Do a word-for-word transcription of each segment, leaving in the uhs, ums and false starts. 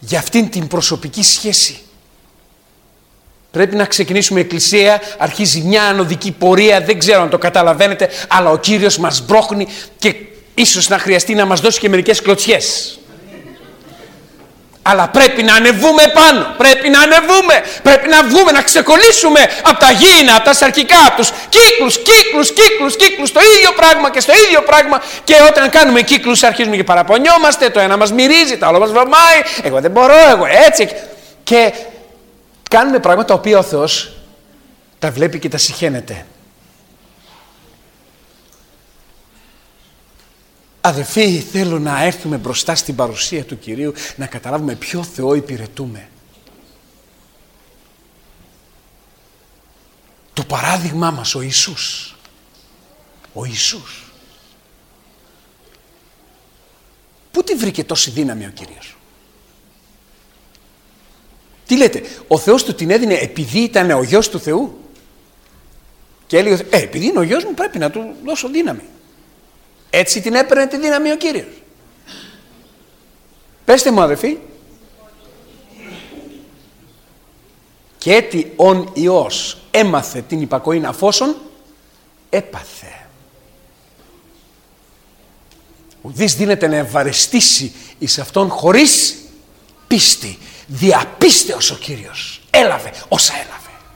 για αυτήν την προσωπική σχέση. Πρέπει να ξεκινήσουμε εκκλησία, αρχίζει μια ανωδική πορεία, δεν ξέρω αν το καταλαβαίνετε, αλλά ο Κύριος μας μπρόχνει και ίσως να χρειαστεί να μας δώσει και μερικές κλωτσιές. Αλλά πρέπει να ανεβούμε πάνω, πρέπει να ανεβούμε, πρέπει να βγούμε, να ξεκολλήσουμε από τα γήινα, από τα σαρκικά, από τους κύκλους, κύκλους, κύκλους, κύκλους, το ίδιο πράγμα και στο ίδιο πράγμα. Και όταν κάνουμε κύκλους αρχίζουμε και παραπονιόμαστε, το ένα μας μυρίζει, το άλλο μας βαμάει, εγώ δεν μπορώ, εγώ έτσι. Και κάνουμε πράγματα τα οποία ο Θεός τα βλέπει και τα συχαίνεται. Αδελφοί, θέλω να έρθουμε μπροστά στην παρουσία του Κυρίου, να καταλάβουμε ποιο Θεό υπηρετούμε. Το παράδειγμά μας, ο Ιησούς. Ο Ιησούς. Πού τη βρήκε τόση δύναμη ο Κύριος? Τι λέτε, ο Θεός του την έδινε επειδή ήταν ο γιος του Θεού? Και έλεγε, ε, επειδή είναι ο γιος μου πρέπει να του δώσω δύναμη. Έτσι την έπαιρνε τη δύναμη ο Κύριος? Πέστε μου αδελφοί. Και έτσι ον Υιός έμαθε την υπακοήν αφόσον έπαθε. Ουδής δύναται να ευαρεστήσει εις αυτόν χωρίς πίστη. Διαπίστεως ο Κύριος έλαβε όσα έλαβε.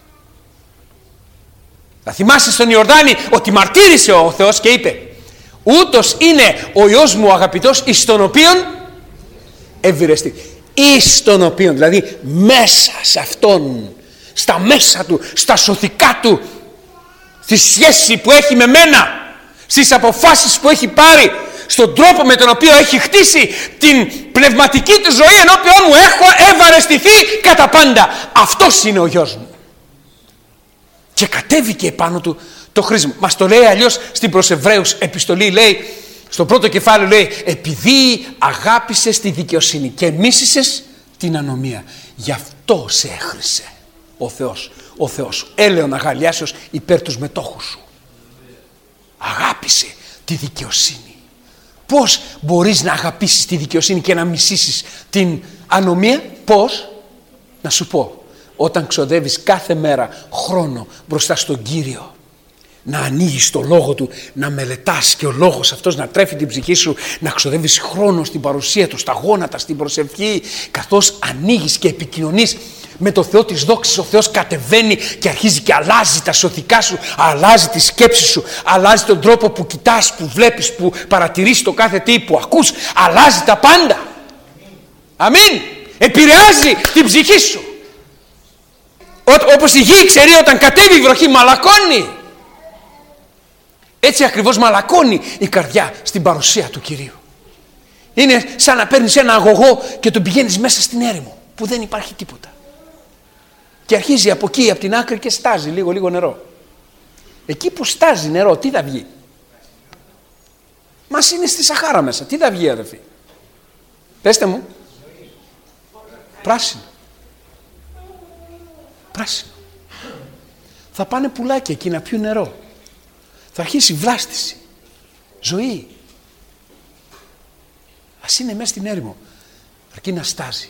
Θα θυμάσαι στον Ιορδάνη ότι μαρτύρησε ο Θεός και είπε, ούτως είναι ο Υιός μου ο αγαπητός, εις τον οποίον ευηρεστεί. Εις τον οποίον, δηλαδή μέσα σε αυτόν, στα μέσα του, στα σωθικά του, στη σχέση που έχει με μένα, στις αποφάσεις που έχει πάρει, στον τρόπο με τον οποίο έχει χτίσει την πνευματική του ζωή ενώπιον μου, έχω ευαρεστηθεί κατά πάντα. Αυτός είναι ο γιος μου. Και κατέβηκε επάνω του το χρήσμα. Μας το λέει αλλιώς στην προς Εβραίους επιστολή, λέει, στο πρώτο κεφάλαιο λέει, επειδή αγάπησες τη δικαιοσύνη και μίσησες την ανομία, γι' αυτό σε έχρισε ο Θεός, ο Θεός, έλεον αγαλιάσεως υπέρ τους μετόχους σου. Αγάπησε τη δικαιοσύνη. Πώς μπορείς να αγαπήσεις τη δικαιοσύνη και να μισήσεις την ανομία? Πώς? Να σου πω, όταν ξοδεύεις κάθε μέρα χρόνο μπροστά στον Κύριο, να ανοίγεις το λόγο του, να μελετάς και ο λόγος αυτός να τρέφει την ψυχή σου, να ξοδεύεις χρόνο στην παρουσία του, στα γόνατα, στην προσευχή, καθώς ανοίγεις και επικοινωνείς με το Θεό της δόξης, ο Θεός κατεβαίνει και αρχίζει και αλλάζει τα σωθικά σου, αλλάζει τη σκέψη σου, αλλάζει τον τρόπο που κοιτάς, που βλέπεις, που παρατηρείς το κάθε τι που ακούς, αλλάζει τα πάντα. Αμήν. Επηρεάζει την ψυχή σου. Όπως η γη ξέρει όταν κατέβει η βροχή μαλακώνει. Έτσι ακριβώς μαλακώνει η καρδιά στην παρουσία του Κυρίου. Είναι σαν να παίρνεις ένα αγωγό και τον πηγαίνεις μέσα στην έρημο που δεν υπάρχει τίποτα. Και αρχίζει από εκεί, από την άκρη και στάζει λίγο λίγο νερό. Εκεί που στάζει νερό, τι θα βγει? Μας είναι στη Σαχάρα μέσα. Τι θα βγει αδελφοί? Πέστε μου. Πράσινο. Πράσινο. Θα πάνε πουλάκια εκεί να πιούν νερό. Θα αρχίσει βλάστηση. Ζωή. Ας είναι μέσα στην έρημο. Αρκεί να στάζει.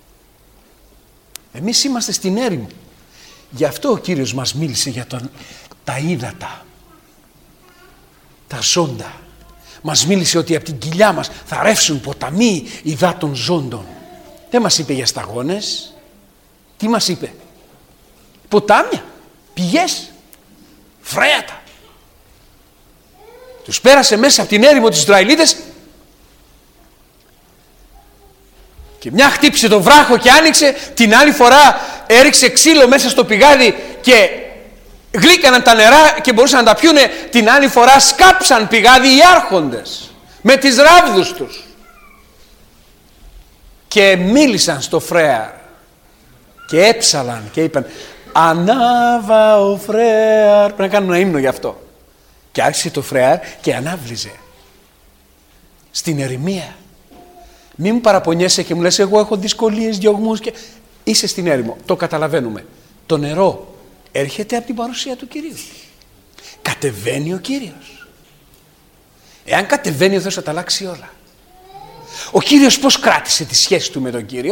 Εμείς είμαστε στην έρημο. Γι' αυτό ο Κύριος μας μίλησε για τον, τα ύδατα, τα ζώντα. Μας μίλησε ότι από την κοιλιά μας θα ρεύσουν ποταμοί υδάτων ζώντων. Δεν μας είπε για σταγόνες. Τι μας είπε? Ποτάμια, πηγές, φρέατα. Τους πέρασε μέσα από την έρημο της Ισραηλίτες και μια χτύπησε το βράχο και άνοιξε, την άλλη φορά έριξε ξύλο μέσα στο πηγάδι και γλύκαναν τα νερά και μπορούσαν να τα πιούνε, την άλλη φορά σκάψαν πηγάδι οι άρχοντες με τις ράβδους τους και μίλησαν στο Φρέαρ και έψαλαν και είπαν, ανάβα ο Φρέαρ, πρέπει να κάνουμε ένα ύμνο γι' αυτό. Και άρχισε το Φρέαρ και ανάβλιζε στην ερημία. Μη μου παραπονιέσαι και μου λες, εγώ έχω δυσκολίες, διωγμούς και είσαι στην έρημο. Το καταλαβαίνουμε. Το νερό έρχεται από την παρουσία του Κυρίου. Κατεβαίνει ο Κύριος. Εάν κατεβαίνει ο Θεός θα τα αλλάξει όλα. Ο Κύριος πώς κράτησε τη σχέση του με τον Κύριο?